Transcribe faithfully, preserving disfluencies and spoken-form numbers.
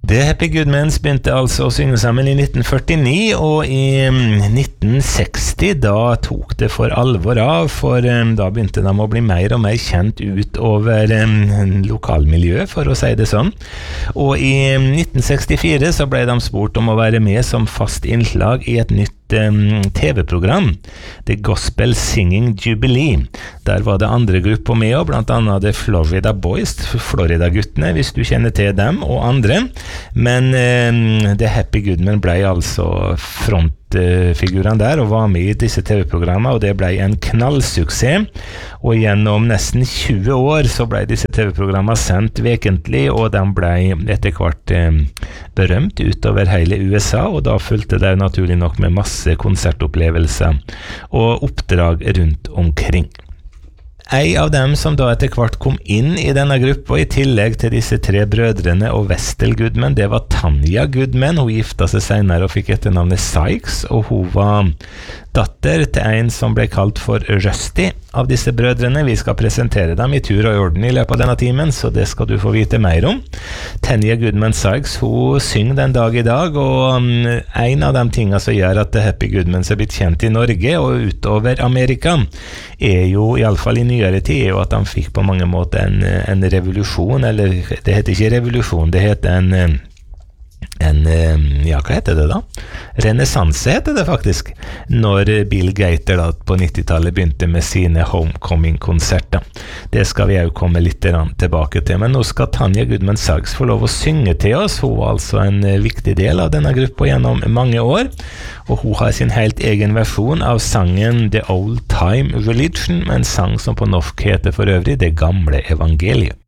The Happy Goodmans begynte altså å synge sammen i nitten førtini, og i nitten seksti da tok det for alvor av, for um, da begynte de å bli mer og mer kjent ut over um, lokalmiljøet, for å si det sånn. Og i nitten sekstifire så ble de spurt om å være med som fast innslag i et nytt T V-program, The Gospel Singing Jubilee. Der var det andre grupper med, og blant annet The Florida Boys, Florida-guttene, hvis du kjenner til dem, og andre. Men um, The Happy Goodman ble altså frontfigurene der, og var med i disse T V-programmene, og det ble en knallsuksess. Og gjennom nesten tjue år så ble disse T V-programmene sendt vekentlig, og de ble etter hvert um, berømt utover hele U S A, og da fulgte det naturlig nok med masse konsertopplevelser og oppdrag rundt omkring. En av dem som da etter hvert kom inn i denne gruppa, i tillegg til disse tre brødrene og Vestel Goodman, det var Tanya Goodman. Hun gifta seg senere og fikk etternavnet Sykes, og hun var datter til en som ble kalt for Rusty av disse brødrene. Vi skal presentere dem i tur og i orden i løpet av denne timen, så det skal du få vite mer om. Tanya Goodman Sykes, hun synger den dag i dag, og um, en av de tingene som gjør at The Happy Goodmans er blitt kjent i Norge og utover Amerika, er jo, i alle fall i nyere tid, er jo at de fikk på mange måter en, en revolusjon, eller det heter ikke revolusjon, det heter en en, ja, hva heter det da? Renessanse heter det faktisk, når Bill Gaither da på nittitallet begynte med sine Homecoming-konserter. Det skal vi jo komme litt tilbake til, men nå skal Tanya Goodman Sykes få lov å synge til oss. Hun var altså en viktig del av denne gruppa gjennom mange år, og hun har sin helt egen versjon av sangen The Old Time Religion, en sang som på norsk heter for øvrig Det gamle evangeliet.